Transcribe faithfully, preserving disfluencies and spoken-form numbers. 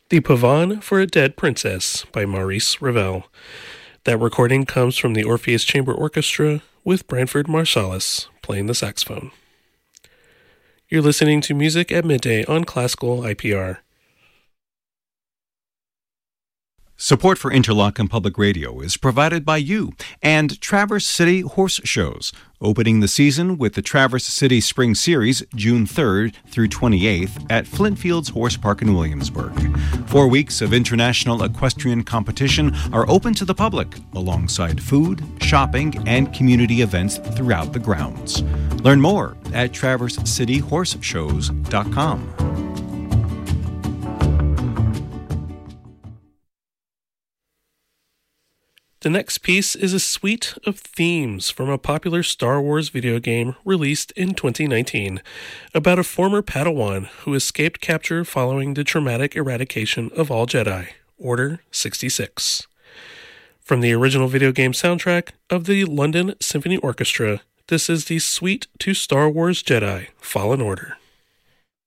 The Pavane for a Dead Princess by Maurice Ravel. That recording comes from the Orpheus Chamber Orchestra with Branford Marsalis playing the saxophone. You're listening to Music at Midday on Classical I P R. Support for Interlochen Public Radio is provided by you and Traverse City Horse Shows, opening the season with the Traverse City Spring Series June third through twenty-eighth at Flintfields Horse Park in Williamsburg. Four weeks of international equestrian competition are open to the public, alongside food, shopping, and community events throughout the grounds. Learn more at traverse city horse shows dot com. The next piece is a suite of themes from a popular Star Wars video game released in twenty nineteen about a former Padawan who escaped capture following the traumatic eradication of all Jedi, Order sixty-six. From the original video game soundtrack of the London Symphony Orchestra, this is the Suite to Star Wars Jedi Fallen Order.